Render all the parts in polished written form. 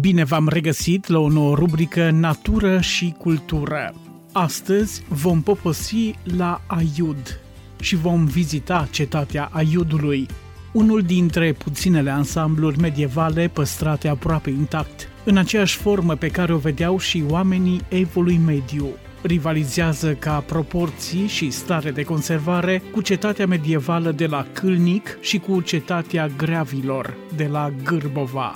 Bine v-am regăsit la o nouă rubrică Natură și Cultură. Astăzi vom poposi la Aiud și vom vizita cetatea Aiudului, unul dintre puținele ansambluri medievale păstrate aproape intact, în aceeași formă pe care o vedeau și oamenii Evului Mediu. Rivalizează ca proporții și stare de conservare cu cetatea medievală de la Câlnic și cu cetatea Greavilor de la Gârbova.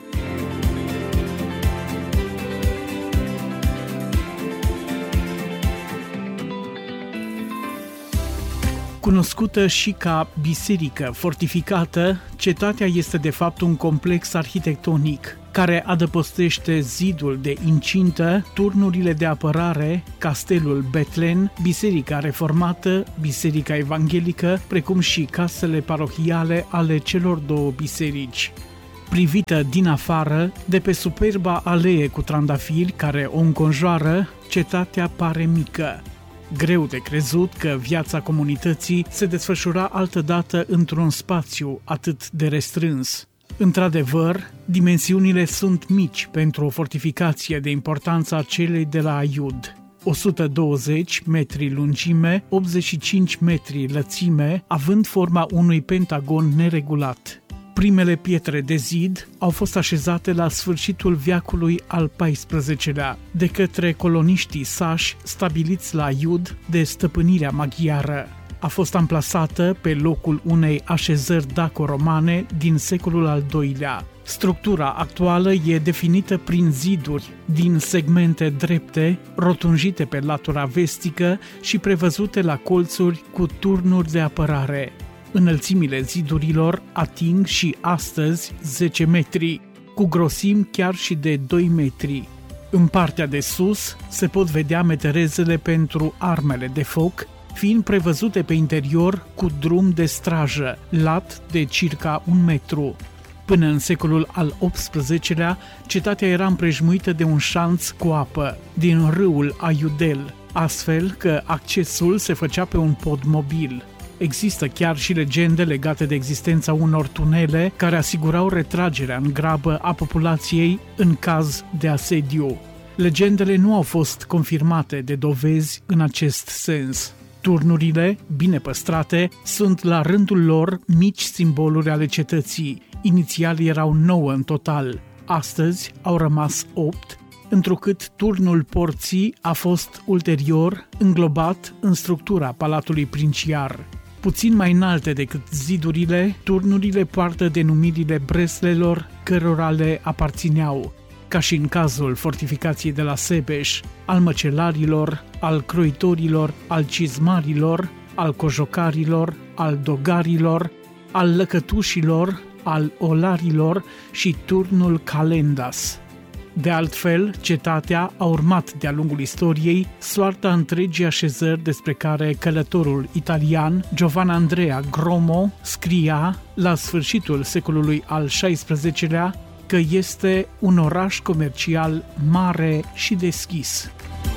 Cunoscută și ca biserică fortificată, cetatea este de fapt un complex arhitectonic care adăpostește zidul de incintă, turnurile de apărare, castelul Betlen, biserica reformată, biserica evanghelică, precum și casele parohiale ale celor două biserici. Privită din afară, de pe superba alee cu trandafiri care o înconjoară, cetatea pare mică. Greu de crezut că viața comunității se desfășura altădată într-un spațiu atât de restrâns. Într-adevăr, dimensiunile sunt mici pentru o fortificație de importanța celei de la Aiud. 120 metri lungime, 85 metri lățime, având forma unui pentagon neregulat. Primele pietre de zid au fost așezate la sfârșitul veacului al XIV-lea de către coloniștii sași stabiliți la Aiud de stăpânirea maghiară. A fost amplasată pe locul unei așezări daco-romane din secolul al II-lea. Structura actuală e definită prin ziduri din segmente drepte, rotunjite pe latura vestică și prevăzute la colțuri cu turnuri de apărare. Înălțimile zidurilor ating și astăzi 10 metri, cu grosimi chiar și de 2 metri. În partea de sus se pot vedea meterezele pentru armele de foc, fiind prevăzute pe interior cu drum de strajă, lat de circa 1 metru. Până în secolul al XVIII-lea, cetatea era împrejmuită de un șanț cu apă, din râul Aiudel, astfel că accesul se făcea pe un pod mobil. Există chiar și legende legate de existența unor tunele care asigurau retragerea în grabă a populației în caz de asediu. Legendele nu au fost confirmate de dovezi în acest sens. Turnurile, bine păstrate, sunt la rândul lor mici simboluri ale cetății. Inițial erau 9 în total, astăzi au rămas 8, întrucât turnul porții a fost ulterior înglobat în structura palatului princiar. Puțin mai înalte decât zidurile, turnurile poartă denumirile breslelor cărora le aparțineau, ca și în cazul fortificației de la Sebeș, al măcelarilor, al croitorilor, al cizmarilor, al cojocarilor, al dogarilor, al lăcătușilor, al olarilor și turnul Calendas. De altfel, cetatea a urmat de-a lungul istoriei soarta întregii așezări despre care călătorul italian Giovan Andrea Gromo scria la sfârșitul secolului al XVI-lea că este un oraș comercial mare și deschis.